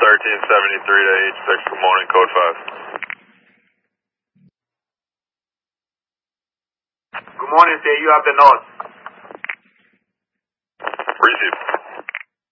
1373 to H6, good morning, code 5. Good morning, sir. You have the north. Receive.